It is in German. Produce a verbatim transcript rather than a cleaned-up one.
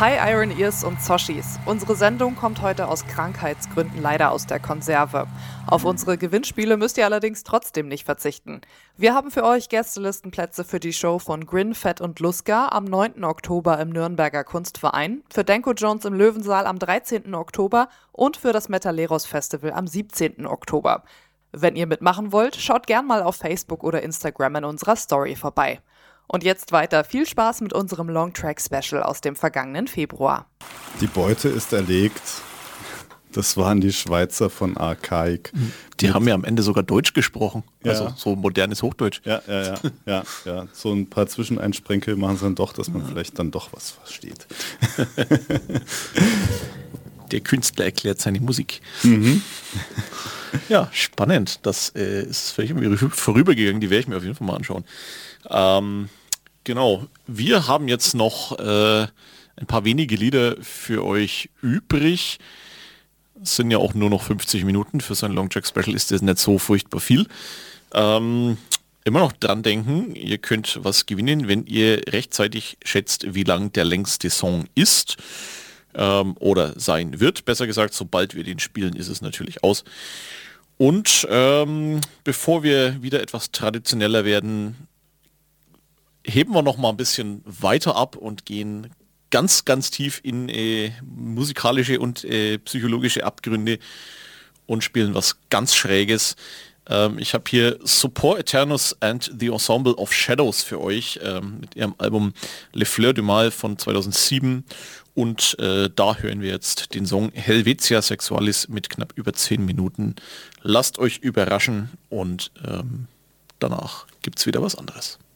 Hi Iron Ears und Zoshis. Unsere Sendung kommt heute aus Krankheitsgründen leider aus der Konserve. Auf unsere Gewinnspiele müsst ihr allerdings trotzdem nicht verzichten. Wir haben für euch Gästelistenplätze für die Show von Grin, Fett und Luska am neunten Oktober im Nürnberger Kunstverein, für Denko Jones im Löwensaal am dreizehnten Oktober und für das Metaleros Festival am siebzehnten Oktober. Wenn ihr mitmachen wollt, schaut gern mal auf Facebook oder Instagram in unserer Story vorbei. Und jetzt weiter. Viel Spaß mit unserem Longtrack-Special aus dem vergangenen Februar. Die Beute ist erlegt. Das waren die Schweizer von Archaik. Die Mit haben ja am Ende sogar Deutsch gesprochen. Ja. Also so modernes Hochdeutsch. Ja, ja, ja, ja, ja. So ein paar Zwischeneinsprenkel machen sie dann doch, dass man ja. vielleicht dann doch was versteht. Der Künstler erklärt seine Musik. Mhm. Ja, spannend. Das äh, ist völlig vorübergegangen. Die werde ich mir auf jeden Fall mal anschauen. Ähm, genau. Wir haben jetzt noch äh, ein paar wenige Lieder für euch übrig. Es sind ja auch nur noch fünfzig Minuten. Für so ein Longtrack-Special ist das nicht so furchtbar viel. Ähm, immer noch dran denken, ihr könnt was gewinnen, wenn ihr rechtzeitig schätzt, wie lang der längste Song ist. Ähm, oder sein wird. Besser gesagt, sobald wir den spielen, ist es natürlich aus. Und ähm, bevor wir wieder etwas traditioneller werden, heben wir noch mal ein bisschen weiter ab und gehen ganz, ganz tief in äh, musikalische und äh, psychologische Abgründe und spielen was ganz Schräges. Ähm, ich habe hier Support Eternus and the Ensemble of Shadows für euch ähm, mit ihrem Album Le Fleur du Mal von zweitausendsieben und äh, da hören wir jetzt den Song Helvetia Sexualis mit knapp über zehn Minuten. Lasst euch überraschen und ähm, danach gibt's wieder was anderes.